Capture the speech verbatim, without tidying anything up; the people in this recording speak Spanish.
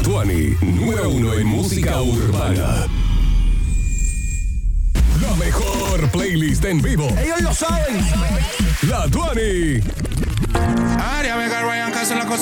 Tuani, número uno en música urbana. La mejor playlist en vivo. Ellos lo saben. La Tuani. Aria, Vega, Ryan, Castro, la cosa.